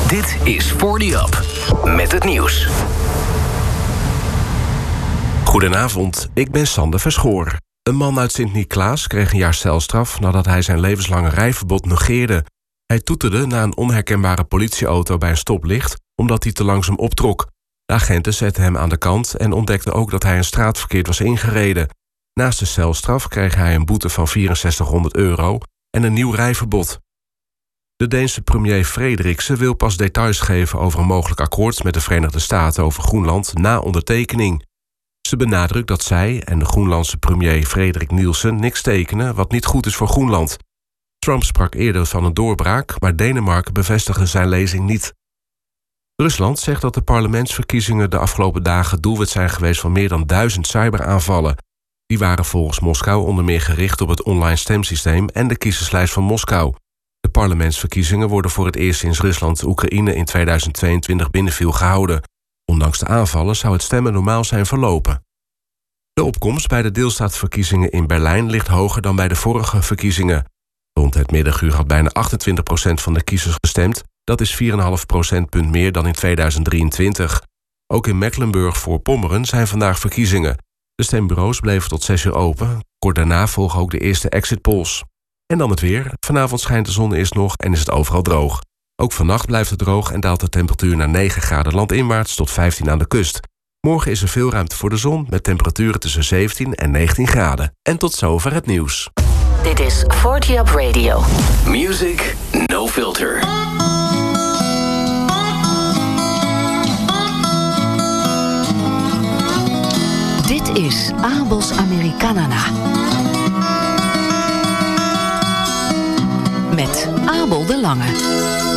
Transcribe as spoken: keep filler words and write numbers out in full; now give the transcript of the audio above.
Dit is forty Up, met het nieuws. Goedenavond, ik ben Sander Verschoor. Een man uit Sint-Niklaas kreeg een jaar celstraf nadat hij zijn levenslange rijverbod negeerde. Hij toeterde na een onherkenbare politieauto bij een stoplicht omdat hij te langzaam optrok. De agenten zetten hem aan de kant en ontdekten ook dat hij een straat verkeerd was ingereden. Naast de celstraf kreeg hij een boete van vierenzestighonderd euro en een nieuw rijverbod. De Deense premier Frederiksen wil pas details geven over een mogelijk akkoord met de Verenigde Staten over Groenland na ondertekening. Ze benadrukt dat zij en de Groenlandse premier Frederik Nielsen niks tekenen wat niet goed is voor Groenland. Trump sprak eerder van een doorbraak, maar Denemarken bevestigde zijn lezing niet. Rusland zegt dat de parlementsverkiezingen de afgelopen dagen doelwit zijn geweest van meer dan duizend cyberaanvallen. Die waren volgens Moskou onder meer gericht op het online stemsysteem en de kiezerslijst van Moskou. De parlementsverkiezingen worden voor het eerst sinds Rusland Oekraïne in tweeduizend tweeëntwintig binnenviel gehouden. Ondanks de aanvallen zou het stemmen normaal zijn verlopen. De opkomst bij de deelstaatverkiezingen in Berlijn ligt hoger dan bij de vorige verkiezingen. Rond het middaguur had bijna achtentwintig procent van de kiezers gestemd. Dat is vier komma vijf procentpunt meer dan in tweeduizend drieëntwintig. Ook in Mecklenburg-Voorpommeren zijn vandaag verkiezingen. De stembureaus bleven tot zes uur open. Kort daarna volgen ook de eerste exit polls. En dan het weer. Vanavond schijnt de zon eerst nog en is het overal droog. Ook vannacht blijft het droog en daalt de temperatuur naar negen graden landinwaarts tot vijftien aan de kust. Morgen is er veel ruimte voor de zon met temperaturen tussen zeventien en negentien graden. En tot zover het nieuws. Dit is forty Up Radio. Music no filter. Dit is Abels Americanana. Met Abel de Lange.